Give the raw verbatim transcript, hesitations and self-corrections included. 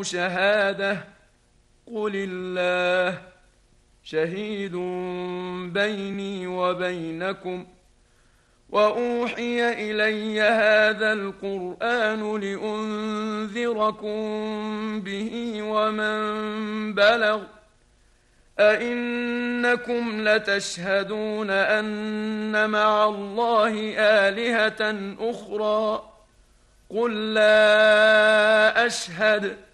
شهادة قل الله شهيد بيني وبينكم وأوحي إلي هذا القرآن لأنذركم به ومن بلغ أئنكم لتشهدون أن مع الله آلهة أخرى قل لا أشهد